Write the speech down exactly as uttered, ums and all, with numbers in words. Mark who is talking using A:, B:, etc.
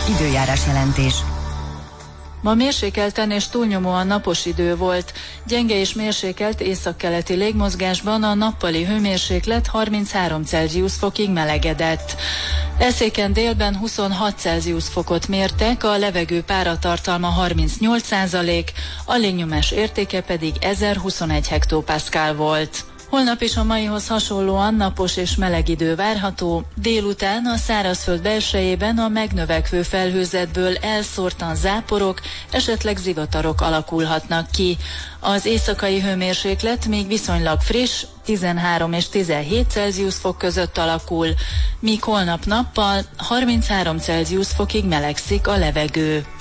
A: Időjárás jelentés.
B: Ma mérsékelten és túlnyomóan napos idő volt. Gyenge és mérsékelt északkeleti légmozgásban a nappali hőmérséklet harminchárom Celsius fokig melegedett. Eszéken délben huszonhat Celsius fokot mértek, a levegő páratartalma harmincnyolc százalék, a légnyomás értéke pedig ezerhuszonegy hektopaszkál volt. Holnap is a maihoz hasonlóan napos és meleg idő várható, délután a szárazföld belsejében a megnövekvő felhőzetből elszórtan záporok, esetleg zivatarok alakulhatnak ki. Az éjszakai hőmérséklet még viszonylag friss, tizenhárom és tizenhét Celsius fok között alakul, míg holnap nappal harminchárom Celsius fokig melegszik a levegő.